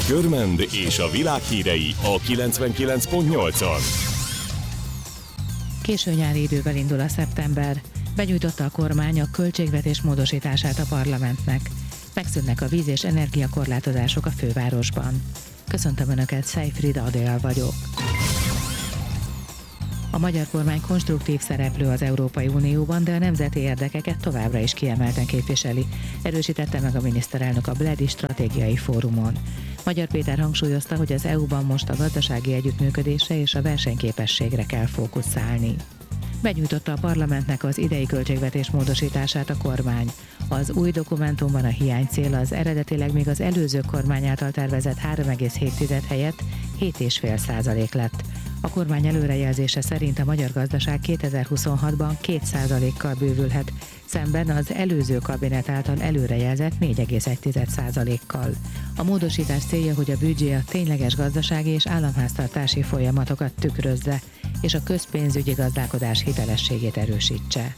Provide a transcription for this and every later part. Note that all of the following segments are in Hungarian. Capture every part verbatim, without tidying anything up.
Körmend és a világ hírei a kilencvenkilenc pont nyolcon. Késő nyári idővel indul a szeptember. Benyújtotta a kormány a költségvetés módosítását a parlamentnek. Megszűnnek a víz- és energiakorlátozások a fővárosban. Köszöntöm Önöket, Szejfrida Adél vagyok. A magyar kormány konstruktív szereplő az Európai Unióban, de a nemzeti érdekeket továbbra is kiemelten képviseli, erősítette meg a miniszterelnök a Bledi Stratégiai Fórumon. Magyar Péter hangsúlyozta, hogy az é u-ban most a gazdasági együttműködésre és a versenyképességre kell fókuszálni. Benyújtotta a parlamentnek az idei költségvetés módosítását a kormány. Az új dokumentumban a hiánycél az eredetileg még az előző kormány által tervezett három egész hét helyett hét egész öt százalék lett. A kormány előrejelzése szerint a magyar gazdaság kétezer-huszonhatban két százalékkal bővülhet, szemben az előző kabinet által előrejelzett négy egész egy százalékkal. A módosítás célja, hogy a büdzsé a tényleges gazdasági és államháztartási folyamatokat tükrözze, és a közpénzügyi gazdálkodás hitelességét erősítse.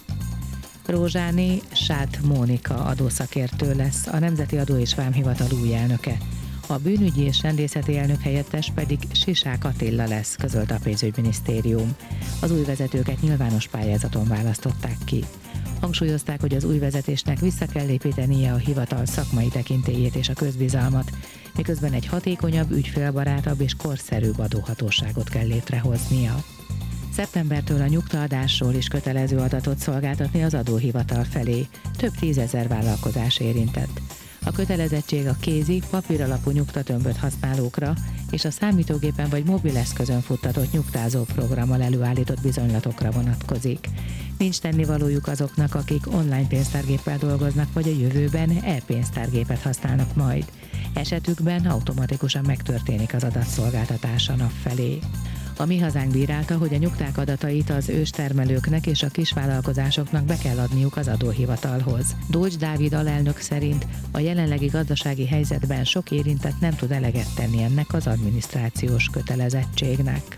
Rózsáné Sát Mónika adószakértő lesz, a Nemzeti Adó és Vámhivatal új elnöke. A bűnügyi és rendészeti elnök helyettes pedig Sisák Attila lesz, közölte a pénzügyminisztérium. Az új vezetőket nyilvános pályázaton választották ki. Hangsúlyozták, hogy az új vezetésnek vissza kell építenie a hivatal szakmai tekintélyét és a közbizalmat, miközben egy hatékonyabb, ügyfélbarátabb és korszerűbb adóhatóságot kell létrehoznia. Szeptembertől a nyugtaadásról is kötelező adatot szolgáltatni az adóhivatal felé. Több tízezer vállalkozás érintett. A kötelezettség a kézi, papíralapú nyugtatömböt használókra és a számítógépen vagy mobileszközön futtatott nyugtázó programmal előállított bizonylatokra vonatkozik. Nincs tennivalójuk azoknak, akik online pénztárgéppel dolgoznak, vagy a jövőben e-pénztárgépet használnak majd. Esetükben automatikusan megtörténik az adatszolgáltatása nap felé. A Mi Hazánk bírálta, hogy a nyugták adatait az őstermelőknek és a kisvállalkozásoknak be kell adniuk az adóhivatalhoz. Dolcs Dávid alelnök szerint a jelenlegi gazdasági helyzetben sok érintett nem tud eleget tenni ennek az adminisztrációs kötelezettségnek.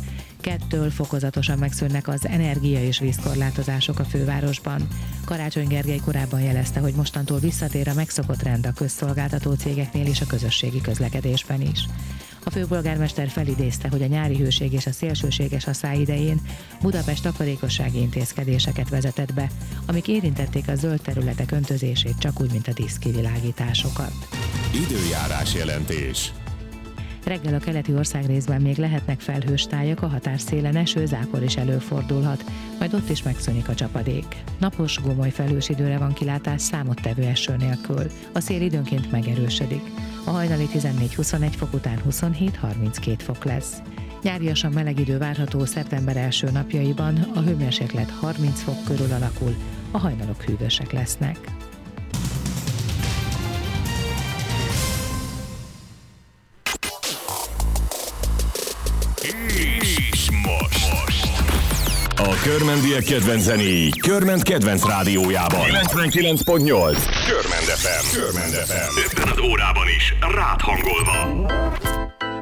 Kettől fokozatosan megszűnnek az energia- és vízkorlátozások a fővárosban. Karácsony Gergely korábban jelezte, hogy mostantól visszatér a megszokott rend a közszolgáltató cégeknél és a közösségi közlekedésben is. A főpolgármester felidézte, hogy a nyári hőség és a szélsőséges asszály idején Budapest takarékossági intézkedéseket vezetett be, amik érintették a zöld területek öntözését, csak úgy, mint a díszkivilágításokat. Időjárás jelentés. Reggel a keleti országrészben még lehetnek felhős tájak, a határszélen eső, zápor is előfordulhat, majd ott is megszűnik a csapadék. Napos, gomoly felhős időre van kilátás számottevő eső nélkül. A szél időnként megerősödik. A hajnali tizennégy-huszonegy fok után huszonhét-harminckét fok lesz. Nyáriasan meleg idő várható szeptember első napjaiban, a hőmérséklet harminc fok körül alakul, a hajnalok hűvösek lesznek. És most, most. A körmendiek kedvenc zenéi Körmend kedvenc rádiójában. kilencvenkilenc pont nyolc. Körmend ef em. Körmend ef em. Ebben az órában is rád hangolva.